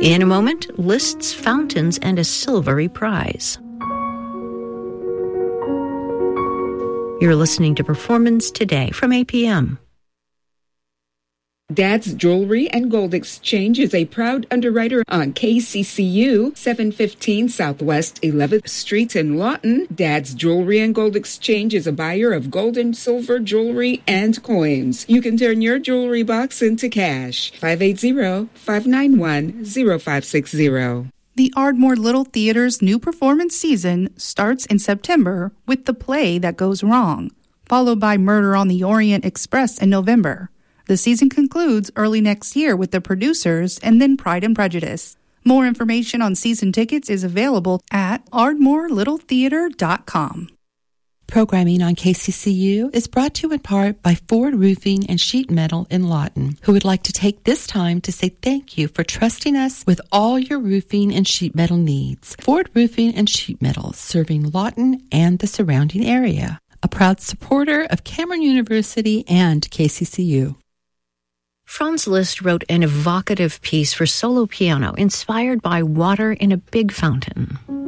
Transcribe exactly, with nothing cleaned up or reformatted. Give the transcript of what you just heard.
In a moment, lists, fountains, and a silvery prize. You're listening to Performance Today from A P M. Dad's Jewelry and Gold Exchange is a proud underwriter on K C C U, seven fifteen Southwest eleventh Street in Lawton. Dad's Jewelry and Gold Exchange is a buyer of gold and silver jewelry and coins. You can turn your jewelry box into cash. five eight zero, five nine one, zero five six zero. The Ardmore Little Theater's new performance season starts in September with The Play That Goes Wrong, followed by Murder on the Orient Express in November. The season concludes early next year with The Producers and then Pride and Prejudice. More information on season tickets is available at ardmore little theater dot com. Programming on K C C U is brought to you in part by Ford Roofing and Sheet Metal in Lawton, who would like to take this time to say thank you for trusting us with all your roofing and sheet metal needs. Ford Roofing and Sheet Metal, serving Lawton and the surrounding area. A proud supporter of Cameron University and K C C U. Franz Liszt wrote an evocative piece for solo piano inspired by water in a big fountain.